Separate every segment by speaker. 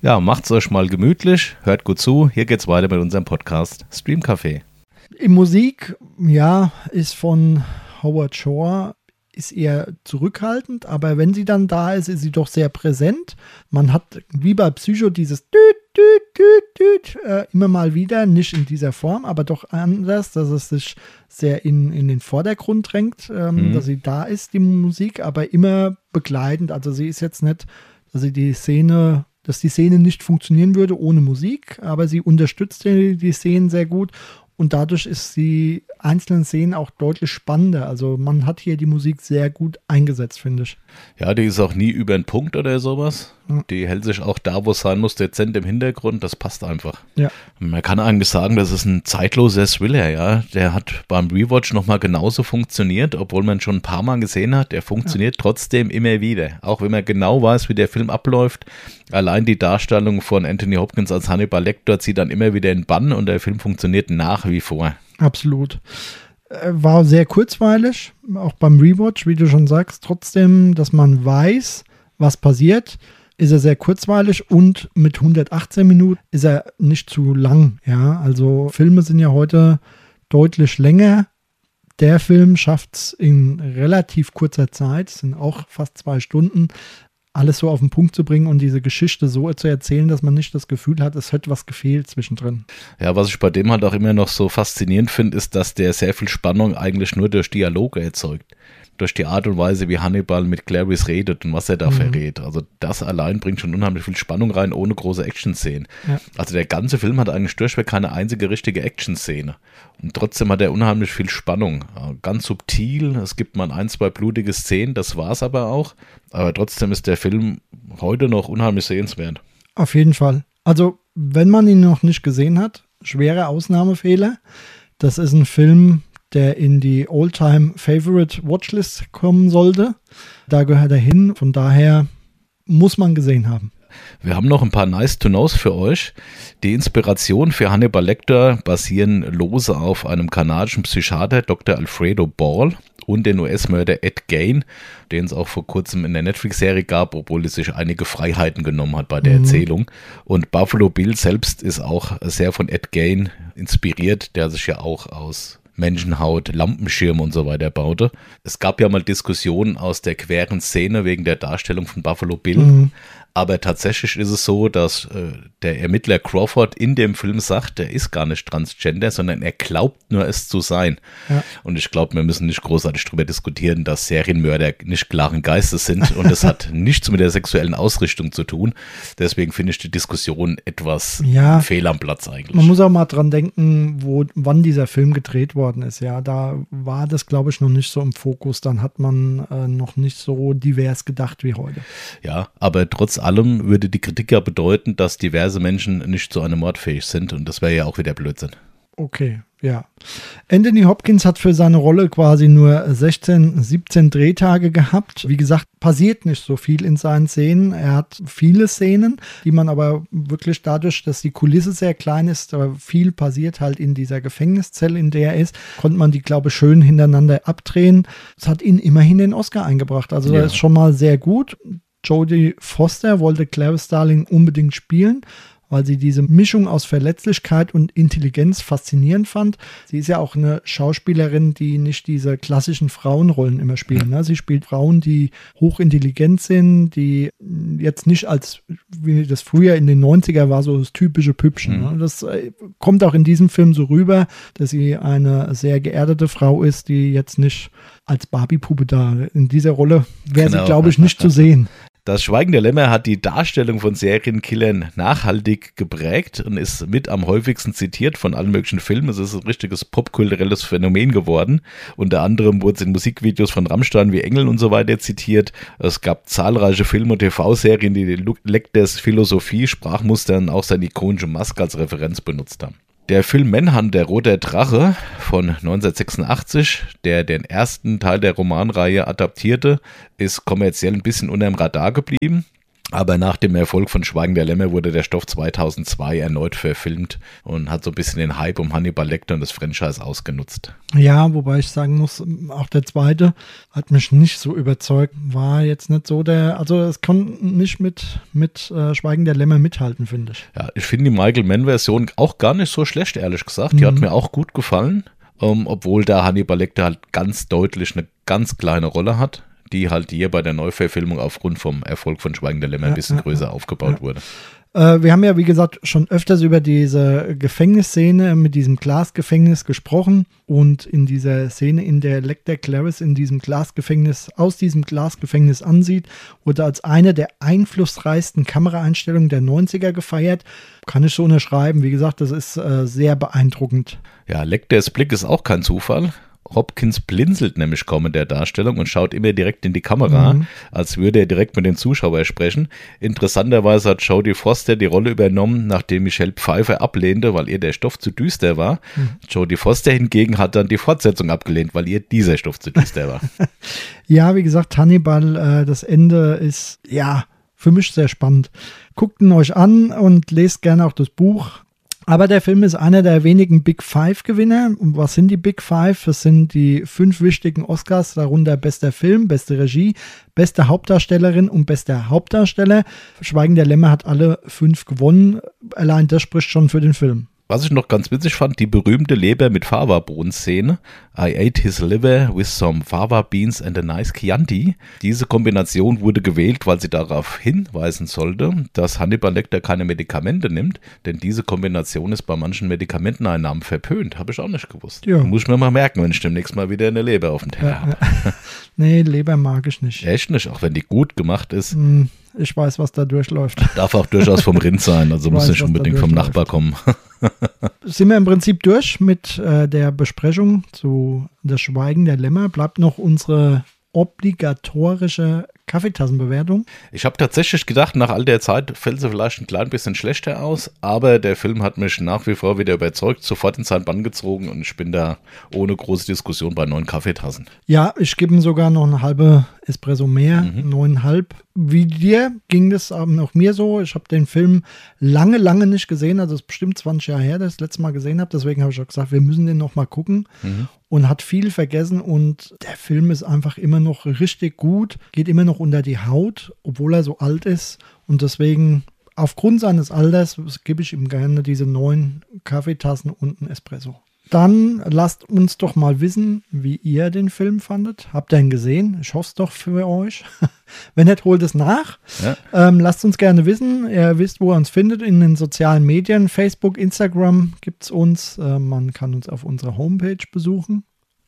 Speaker 1: Ja, macht's euch mal gemütlich, hört gut zu. Hier geht's weiter mit unserem Podcast Stream Café.
Speaker 2: Die Musik, ja, ist von Howard Shore, ist eher zurückhaltend, aber wenn sie dann da ist, ist sie doch sehr präsent. Man hat wie bei Psycho dieses immer mal wieder, nicht in dieser Form, aber doch anders, dass es sich sehr in den Vordergrund drängt, dass sie da ist, die Musik, aber immer begleitend. Also sie ist jetzt nicht, dass die Szene nicht funktionieren würde ohne Musik, aber sie unterstützt die Szenen sehr gut. Und dadurch ist die einzelnen Szenen auch deutlich spannender. Also man hat hier die Musik sehr gut eingesetzt, finde ich.
Speaker 1: Ja, die ist auch nie über den Punkt oder sowas.
Speaker 2: Ja.
Speaker 1: Die hält sich auch da, wo es sein muss, dezent im Hintergrund. Das passt einfach.
Speaker 2: Ja.
Speaker 1: Man kann eigentlich sagen, das ist ein zeitloser Thriller, ja. Der hat beim Rewatch nochmal genauso funktioniert, obwohl man schon ein paar Mal gesehen hat. Der funktioniert trotzdem immer wieder. Auch wenn man genau weiß, wie der Film abläuft. Allein die Darstellung von Anthony Hopkins als Hannibal Lecter zieht dann immer wieder in Bann und der Film funktioniert nach wie vor.
Speaker 2: Absolut. War sehr kurzweilig, auch beim Rewatch, wie du schon sagst. Trotzdem, dass man weiß, was passiert, ist er sehr kurzweilig und mit 118 Minuten ist er nicht zu lang. Ja, also Filme sind ja heute deutlich länger. Der Film schafft es in relativ kurzer Zeit, sind auch fast 2 Stunden, alles so auf den Punkt zu bringen und diese Geschichte so zu erzählen, dass man nicht das Gefühl hat, es hätte was gefehlt zwischendrin.
Speaker 1: Ja, was ich bei dem halt auch immer noch so faszinierend finde, ist, dass der sehr viel Spannung eigentlich nur durch Dialoge erzeugt. Durch die Art und Weise, wie Hannibal mit Clarice redet und was er da verrät. Also das allein bringt schon unheimlich viel Spannung rein, ohne große Action-Szenen. Ja. Also der ganze Film hat eigentlich durchweg keine einzige richtige Action-Szene. Und trotzdem hat er unheimlich viel Spannung. Ganz subtil, es gibt mal 1, 2 blutige Szenen, das war's aber auch. Aber trotzdem ist der Film heute noch unheimlich sehenswert.
Speaker 2: Auf jeden Fall. Also wenn man ihn noch nicht gesehen hat, schwere Ausnahmefehler. Das ist ein Film, der in die All-Time-Favorite-Watchlist kommen sollte. Da gehört er hin, von daher muss man gesehen haben.
Speaker 1: Wir haben noch ein paar Nice-to-Knows für euch. Die Inspiration für Hannibal Lecter basieren lose auf einem kanadischen Psychiater, Dr. Alfredo Ball, und den US-Mörder Ed Gein, den es auch vor kurzem in der Netflix-Serie gab, obwohl er sich einige Freiheiten genommen hat bei der Erzählung. Und Buffalo Bill selbst ist auch sehr von Ed Gein inspiriert, der sich ja auch aus Menschenhaut, Lampenschirm und so weiter baute. Es gab ja mal Diskussionen aus der queeren Szene wegen der Darstellung von Buffalo Bill. Aber tatsächlich ist es so, dass der Ermittler Crawford in dem Film sagt, er ist gar nicht transgender, sondern er glaubt nur, es zu sein. Ja. Und ich glaube, wir müssen nicht großartig darüber diskutieren, dass Serienmörder nicht klaren Geistes sind. Und das hat nichts mit der sexuellen Ausrichtung zu tun. Deswegen finde ich die Diskussion etwas fehl am Platz eigentlich.
Speaker 2: Man muss auch mal dran denken, wann dieser Film gedreht worden ist. Ja, da war das, glaube ich, noch nicht so im Fokus. Dann hat man noch nicht so divers gedacht wie heute.
Speaker 1: Ja, aber trotz allem würde die Kritik ja bedeuten, dass diverse Menschen nicht zu einem Mord fähig sind und das wäre ja auch wieder Blödsinn.
Speaker 2: Okay, ja. Anthony Hopkins hat für seine Rolle quasi nur 16, 17 Drehtage gehabt. Wie gesagt, passiert nicht so viel in seinen Szenen. Er hat viele Szenen, die man aber wirklich dadurch, dass die Kulisse sehr klein ist, aber viel passiert halt in dieser Gefängniszelle, in der er ist, konnte man die, glaube ich, schön hintereinander abdrehen. Das hat ihn immerhin den Oscar eingebracht. Also das ist schon mal sehr gut. Jodie Foster wollte Clarice Starling unbedingt spielen, weil sie diese Mischung aus Verletzlichkeit und Intelligenz faszinierend fand. Sie ist ja auch eine Schauspielerin, die nicht diese klassischen Frauenrollen immer spielt. Ne? Sie spielt Frauen, die hochintelligent sind, die jetzt nicht als, wie das früher in den 90er war, so das typische Püppchen. Ne? Das kommt auch in diesem Film so rüber, dass sie eine sehr geerdete Frau ist, die jetzt nicht als Barbie-Puppe da in dieser Rolle wäre sie, glaube ich, nicht zu sehen.
Speaker 1: Das Schweigen der Lämmer hat die Darstellung von Serienkillern nachhaltig geprägt und ist mit am häufigsten zitiert von allen möglichen Filmen. Es ist ein richtiges popkulturelles Phänomen geworden. Unter anderem wurde es in Musikvideos von Rammstein wie Engel und so weiter zitiert. Es gab zahlreiche Film- und TV-Serien, die Lecters Philosophie, Sprachmuster und auch seine ikonische Maske als Referenz benutzt haben. Der Film Manhunt, Roter Drache von 1986, der den ersten Teil der Romanreihe adaptierte, ist kommerziell ein bisschen unterm Radar geblieben. Aber nach dem Erfolg von Schweigen der Lämmer wurde der Stoff 2002 erneut verfilmt und hat so ein bisschen den Hype um Hannibal Lecter und das Franchise ausgenutzt.
Speaker 2: Ja, wobei ich sagen muss, auch der zweite hat mich nicht so überzeugt. War jetzt nicht so also es konnte nicht mit Schweigen der Lämmer mithalten, finde ich.
Speaker 1: Ja, ich finde die Michael Mann-Version auch gar nicht so schlecht, ehrlich gesagt. Die hat mir auch gut gefallen, obwohl der Hannibal Lecter halt ganz deutlich eine ganz kleine Rolle hat, die halt hier bei der Neuverfilmung aufgrund vom Erfolg von Schweigen der Lämmer ein bisschen größer aufgebaut wurde.
Speaker 2: Wir haben ja, wie gesagt, schon öfters über diese Gefängnisszene mit diesem Glasgefängnis gesprochen und in dieser Szene, in der Lecter Clarice aus diesem Glasgefängnis ansieht, wurde als eine der einflussreichsten Kameraeinstellungen der 90er gefeiert. Kann ich so unterschreiben. Wie gesagt, das ist sehr beeindruckend.
Speaker 1: Ja, Lecters Blick ist auch kein Zufall. Hopkins blinzelt nämlich kaum in der Darstellung und schaut immer direkt in die Kamera, als würde er direkt mit den Zuschauern sprechen. Interessanterweise hat Jodie Foster die Rolle übernommen, nachdem Michelle Pfeiffer ablehnte, weil ihr der Stoff zu düster war. Jodie Foster hingegen hat dann die Fortsetzung abgelehnt, weil ihr dieser Stoff zu düster war.
Speaker 2: Ja, wie gesagt, Hannibal, das Ende ist, ja, für mich sehr spannend. Guckt ihn euch an und lest gerne auch das Buch. Aber der Film ist einer der wenigen Big Five-Gewinner. Und was sind die Big Five? Das sind die 5 wichtigen Oscars, darunter bester Film, beste Regie, beste Hauptdarstellerin und bester Hauptdarsteller. Schweigen der Lämmer hat alle 5 gewonnen. Allein das spricht schon für den Film.
Speaker 1: Was ich noch ganz witzig fand, die berühmte Leber mit Fava-Bohnen-Szene. I ate his liver with some fava beans and a nice Chianti. Diese Kombination wurde gewählt, weil sie darauf hinweisen sollte, dass Hannibal Lecter keine Medikamente nimmt, denn diese Kombination ist bei manchen Medikamenteneinnahmen verpönt. Habe ich auch nicht gewusst.
Speaker 2: Ja.
Speaker 1: Muss ich mir mal merken, wenn ich demnächst mal wieder eine Leber auf dem Teller habe.
Speaker 2: Nee, Leber mag ich nicht.
Speaker 1: Echt nicht, auch wenn die gut gemacht ist.
Speaker 2: Ich weiß, was da durchläuft.
Speaker 1: Darf auch durchaus vom Rind sein, also muss nicht unbedingt vom Nachbar kommen.
Speaker 2: Sind wir im Prinzip durch mit der Besprechung zu Das Schweigen der Lämmer. Bleibt noch unsere obligatorische Kaffeetassenbewertung.
Speaker 1: Ich habe tatsächlich gedacht, nach all der Zeit fällt sie vielleicht ein klein bisschen schlechter aus, aber der Film hat mich nach wie vor wieder überzeugt, sofort in seinen Bann gezogen und ich bin da ohne große Diskussion bei 9 Kaffeetassen.
Speaker 2: Ja, ich gebe ihm sogar noch eine halbe Espresso mehr, 9,5. Wie dir ging das auch mir so. Ich habe den Film lange nicht gesehen, also es ist bestimmt 20 Jahre her, dass ich das letzte Mal gesehen habe, deswegen habe ich auch gesagt, wir müssen den noch mal gucken. Und hat viel vergessen und der Film ist einfach immer noch richtig gut, geht immer noch unter die Haut, obwohl er so alt ist und deswegen aufgrund seines Alters gebe ich ihm gerne diese 9 Kaffeetassen und einen Espresso. Dann lasst uns doch mal wissen, wie ihr den Film fandet. Habt ihr ihn gesehen? Ich hoffe es doch für euch. Wenn nicht, holt es nach. Ja. Lasst uns gerne wissen. Ihr wisst, wo ihr uns findet in den sozialen Medien. Facebook, Instagram gibt es uns. Man kann uns auf unserer Homepage besuchen.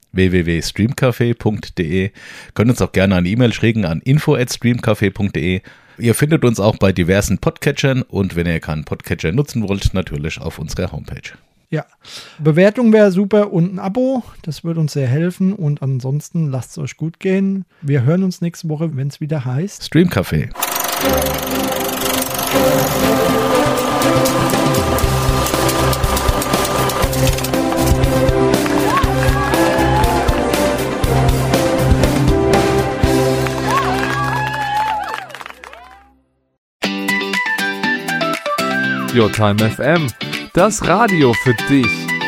Speaker 1: www.streamcafé.de. Könnt uns auch gerne eine E-Mail schicken an info@streamcafé.de. Ihr findet uns auch bei diversen Podcatchern und wenn ihr keinen Podcatcher nutzen wollt, natürlich auf unserer Homepage.
Speaker 2: Ja, Bewertung wäre super und ein Abo, das würde uns sehr helfen und ansonsten lasst es euch gut gehen. Wir hören uns nächste Woche, wenn es wieder heißt
Speaker 1: Streamcafé.
Speaker 3: Your Time FM, das Radio für dich.